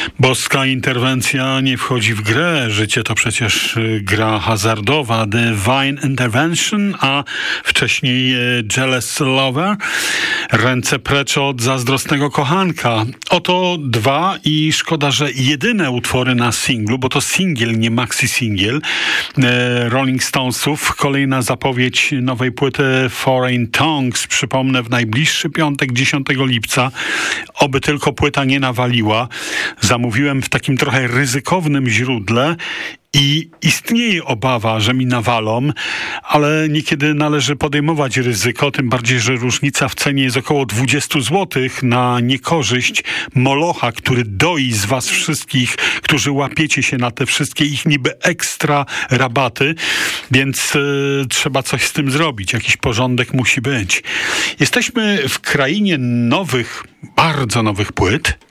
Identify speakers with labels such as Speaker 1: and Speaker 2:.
Speaker 1: Boska interwencja nie wchodzi w grę. Życie to przecież gra hazardowa. Divine Intervention, a wcześniej Jealous Lover. Ręce precz od zazdrosnego kochanka. Oto dwa i szkoda, że jedyne utwory na singlu, bo to singiel, nie maxi singiel Rolling Stonesów. Kolejna zapowiedź nowej płyty Foreign Tongues. Przypomnę, w najbliższy piątek, 10 lipca. Oby tylko płyta nie nawaliła. Zamówiłem w takim trochę ryzykownym źródle i istnieje obawa, że mi nawalą, ale niekiedy należy podejmować ryzyko, tym bardziej, że różnica w cenie jest około 20 zł na niekorzyść Molocha, który doi z was wszystkich, którzy łapiecie się na te wszystkie ich niby ekstra rabaty, więc trzeba coś z tym zrobić. Jakiś porządek musi być. Jesteśmy w krainie nowych, bardzo nowych płyt.